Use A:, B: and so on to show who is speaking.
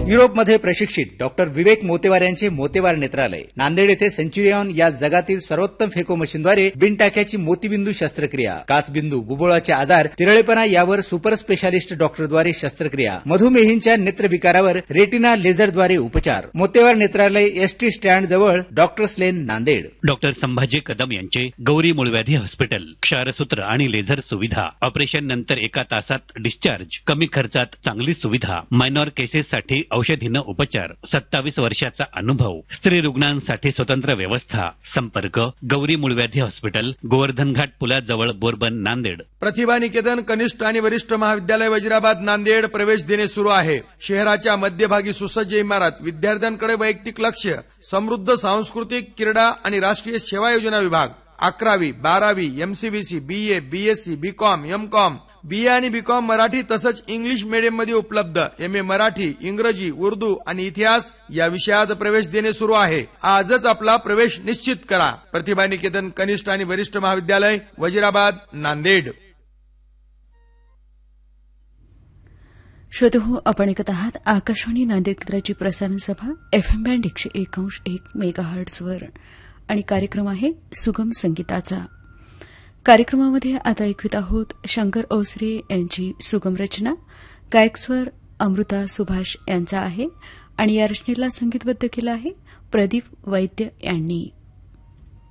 A: युरोपमध्ये प्रशिक्षित डॉक्टर विवेक मोतेवार यांचे मोतेवार नेत्रालय. नांदेड येथे सेंच्युरियन या जगातील सर्वोत्तम फेको मशीनद्वारे बिनटाक्याची मोतीबिंदू शस्त्रक्रिया, काचबिंदू, बुबुळाचे आजार, तिरळेपणा यावर सुपर स्पेशालिस्ट डॉक्टरद्वारे शस्त्रक्रिया, मधुमेहींच्या नेत्रविकारावर रेटिना लेझरद्वारे उपचार. मोतेवार नेत्रालय एसटी स्टँड जवळ डॉक्टर्स लेन नांदेड.
B: डॉक्टर संभाजी कदम यांचे गौरी मूळव्याधी हॉस्पिटल. क्षारसूत्र आणि लेझर सुविधा. ऑपरेशन नंतर 1 तासात डिस्चार्ज. कमी खर्चात चांगली सुविधा. मायनॉर केसेससाठी औषधीनं उपचार. 27 वर्षाचा अनुभव. स्त्री रुग्णांसाठी स्वतंत्र व्यवस्था. संपर्क गौरी मूळव्याधी हॉस्पिटल, गोवर्धन घाट पुलाजवळ, बोरबन, नांदेड.
C: प्रतिभा निकेतन कनिष्ठ आणि वरिष्ठ महाविद्यालय वजिराबाद नांदेड प्रवेश देणे सुरू आहे. शहराच्या मध्यभागी सुसज्ज इमारत, विद्यार्थ्यांकडे वैयक्तिक लक्ष, समृद्ध सांस्कृतिक, क्रीडा आणि राष्ट्रीय सेवा योजना विभाग. 11वी, 12वी, MCBC, BA, BSc, BCom, MCom, BA आणि बीकॉम मराठी तसंच इंग्लिश मीडियम मध्ये उपलब्ध. एमए मराठी, इंग्रजी, उर्दू आणि इतिहास या विषयात प्रवेश देणे सुरू आहे. आजच आपला प्रवेश निश्चित करा. प्रतिभा निकेतन कनिष्ठ आणि वरिष्ठ महाविद्यालय वजिराबाद नांदेड.
D: श्रोतहो, आपण ऐकत आहात आकाशवाणी नांदेड केंद्राची प्रसारण सभा FM बँड 101.1 मेगाहर्ट्झवर आणि कार्यक्रम आहे सुगम संगीताचा. कार्यक्रमामध्ये आता ऐकवित आहोत शंकर ओसरे यांची सुगम रचना. गायक स्वर अमृता सुभाष यांचा आहे आणि या रचनेला संगीतबद्ध केलं आहे प्रदीप वैद्य यांनी.